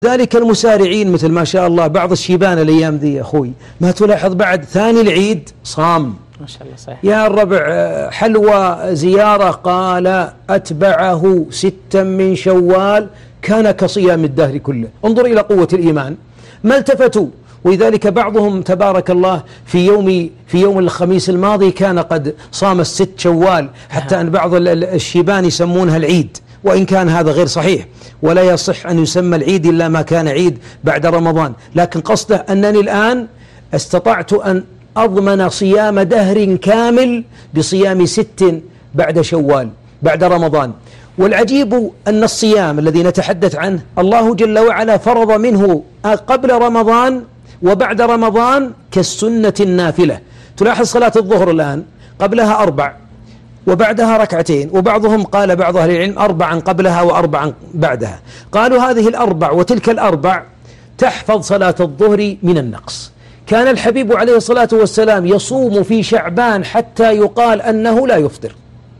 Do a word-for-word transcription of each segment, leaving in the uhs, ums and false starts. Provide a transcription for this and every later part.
ذلك المسارعين مثل ما شاء الله بعض الشيبان الأيام ذي يا أخوي، ما تلاحظ بعد ثاني العيد صام ما شاء الله صحيح. يا الربع حلوى زيارة، قال أتبعه ستا من شوال كان كصيام الدهر كله. انظر إلى قوة الإيمان، ما التفتوا. ولذلك بعضهم تبارك الله في يوم في يوم الخميس الماضي كان قد صام الست شوال، حتى أن بعض الشيبان يسمونها العيد، وإن كان هذا غير صحيح، ولا يصح أن يسمى العيد إلا ما كان عيد بعد رمضان. لكن قصده أنني الآن استطعت أن أضمن صيام دهر كامل بصيام ست بعد شوال بعد رمضان. والعجيب أن الصيام الذي نتحدث عنه الله جل وعلا فرض منه قبل رمضان وبعد رمضان كالسنة النافلة. تلاحظ صلاة الظهر الآن قبلها أربع وبعدها ركعتين، وبعضهم قال بعض أهل العلم أربعا قبلها وأربعا بعدها. قالوا هذه الأربع وتلك الأربع تحفظ صلاة الظهر من النقص. كان الحبيب عليه الصلاة والسلام يصوم في شعبان حتى يقال أنه لا يفطر،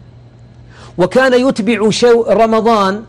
وكان يتبع شو رمضان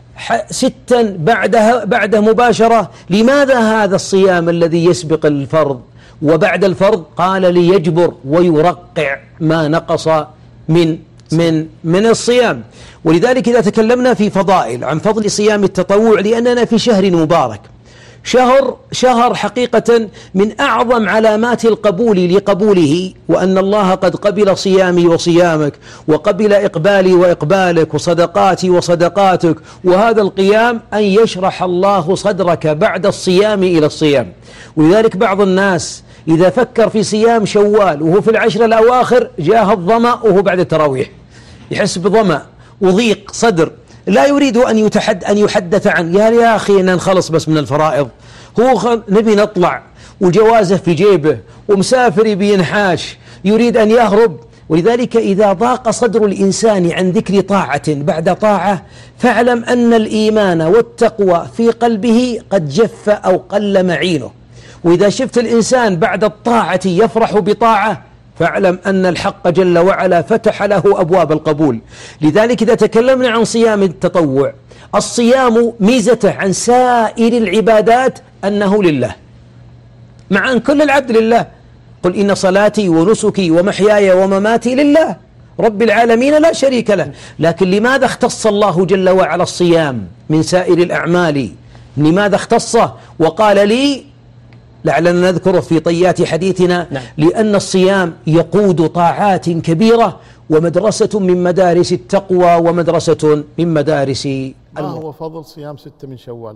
ستا بعدها بعده مباشرة. لماذا هذا الصيام الذي يسبق الفرض وبعد الفرض؟ قال ليجبر ويرقع ما نقص من من من الصيام. ولذلك إذا تكلمنا في فضائل عن فضل صيام التطوع، لأننا في شهر مبارك، شهر شهر حقيقة من أعظم علامات القبول لقبوله، وأن الله قد قبل صيامي وصيامك، وقبل إقبالي وإقبالك، وصدقاتي وصدقاتك. وهذا القيام أن يشرح الله صدرك بعد الصيام إلى الصيام. ولذلك بعض الناس إذا فكر في صيام شوال وهو في العشر الأواخر جاه الظمأ وهو بعد التراويح، يحس بظمأ وضيق صدر، لا يريد أن يتحد أن يحدث عن يا يا أخي أن نخلص بس من الفرائض، هو نبي نطلع وجوازه في جيبه ومسافر بينحاش يريد أن يهرب. ولذلك إذا ضاق صدر الإنسان عن ذكر طاعة بعد طاعة، فاعلم أن الإيمان والتقوى في قلبه قد جف أو قل معينه. وإذا شفت الإنسان بعد الطاعة يفرح بطاعة، فاعلم أن الحق جل وعلا فتح له أبواب القبول. لذلك إذا تكلمنا عن صيام التطوع، الصيام ميزته عن سائر العبادات أنه لله، مع أن كل العبد لله. قل إن صلاتي ونسكي ومحياي ومماتي لله رب العالمين لا شريك له. لكن لماذا اختص الله جل وعلا الصيام من سائر الأعمال؟ لماذا اختصه وقال لي؟ لعلنا نذكره في طيات حديثنا. نعم. لأن الصيام يقود طاعات كبيرة، ومدرسة من مدارس التقوى، ومدرسة من مدارس ما هو فضل صيام ستة من شوال؟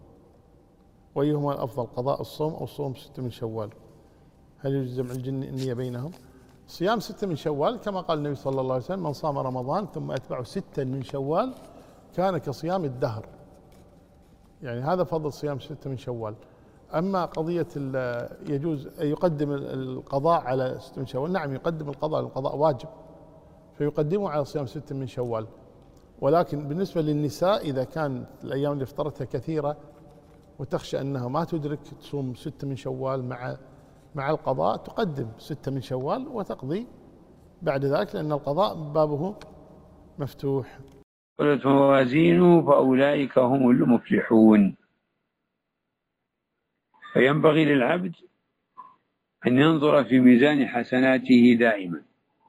وأيهما الأفضل، قضاء الصوم أو صوم ستة من شوال؟ هل يجوز جمع النية بينهم؟ صيام ستة من شوال كما قال النبي صلى الله عليه وسلم: من صام رمضان ثم أتبعه ستا من شوال كان كصيام الدهر. يعني هذا فضل صيام ستة من شوال. أما قضية يجوز يقدم القضاء على ستة من شوال، نعم يقدم القضاء، القضاء واجب فيقدمه على صيام ستة من شوال. ولكن بالنسبة للنساء إذا كان الأيام اللي افطرتها كثيرة وتخشى أنها ما تدرك تصوم ستة من شوال مع مع القضاء، تقدم ستة من شوال وتقضي بعد ذلك، لأن القضاء بابه مفتوح. قلت موازينه فأولئك هم المفلحون. فينبغي للعبد أن ينظر في ميزان حسناته دائما،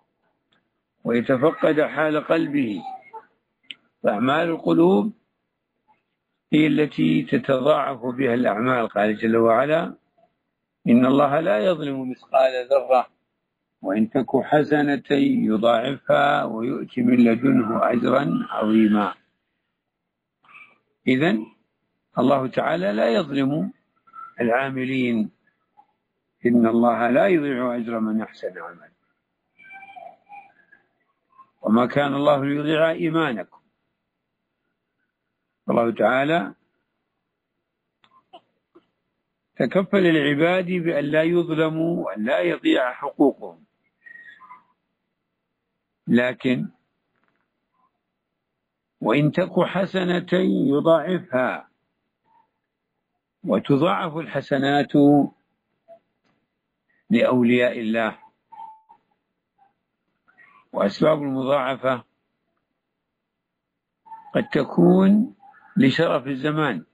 ويتفقد حال قلبه. فأعمال القلوب هي التي تتضاعف بها الأعمال. قال جل وعلا: إن الله لا يظلم مثقال ذرة وإن تك حسنة يضاعفها ويؤتي من لدنه أجرا عظيما. إذن الله تعالى لا يظلم العاملين، إن الله لا يضيع أجر من أحسن عملا، وما كان الله ليضيع إيمانكم. الله تعالى تكفل العباد بأن لا يظلموا وأن لا يضيع حقوقهم. لكن وإن تك حسنة يضاعفها، وتضاعف الحسنات لأولياء الله. وأسباب المضاعفة قد تكون لشرف الزمان،